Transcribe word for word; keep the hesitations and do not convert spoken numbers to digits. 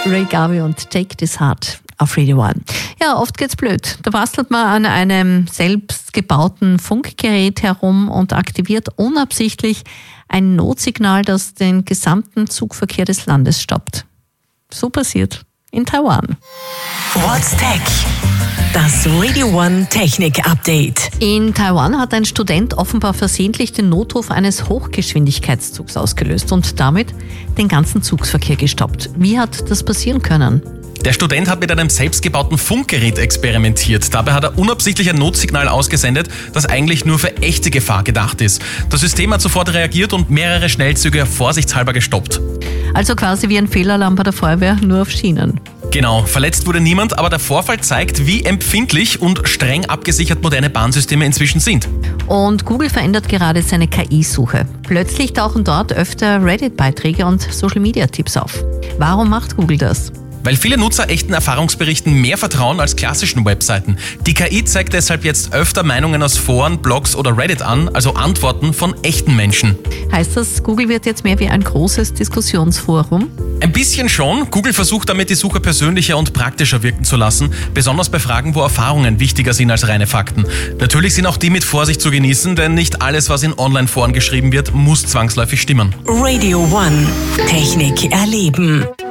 Ray Garvey und Take This Heart auf Radio One. Ja, oft geht's blöd. Da bastelt man an einem selbstgebauten Funkgerät herum und aktiviert unabsichtlich ein Notsignal, das den gesamten Zugverkehr des Landes stoppt. So passiert in Taiwan. What's Tech? Das Radio One Technik Update. In Taiwan hat ein Student offenbar versehentlich den Notruf eines Hochgeschwindigkeitszugs ausgelöst und damit den ganzen Zugsverkehr gestoppt. Wie hat das passieren können? Der Student hat mit einem selbstgebauten Funkgerät experimentiert. Dabei hat er unabsichtlich ein Notsignal ausgesendet, das eigentlich nur für echte Gefahr gedacht ist. Das System hat sofort reagiert und mehrere Schnellzüge vorsichtshalber gestoppt. Also quasi wie ein Fehlalarm bei der Feuerwehr, nur auf Schienen. Genau, verletzt wurde niemand, aber der Vorfall zeigt, wie empfindlich und streng abgesichert moderne Bahnsysteme inzwischen sind. Und Google verändert gerade seine K I-Suche. Plötzlich tauchen dort öfter Reddit-Beiträge und Social-Media-Tipps auf. Warum macht Google das? Weil viele Nutzer echten Erfahrungsberichten mehr vertrauen als klassischen Webseiten. Die K I zeigt deshalb jetzt öfter Meinungen aus Foren, Blogs oder Reddit an, also Antworten von echten Menschen. Heißt das, Google wird jetzt mehr wie ein großes Diskussionsforum? Ein bisschen schon. Google versucht damit, die Suche persönlicher und praktischer wirken zu lassen, besonders bei Fragen, wo Erfahrungen wichtiger sind als reine Fakten. Natürlich sind auch die mit Vorsicht zu genießen, denn nicht alles, was in Online-Foren geschrieben wird, muss zwangsläufig stimmen. Radio One Technik erleben.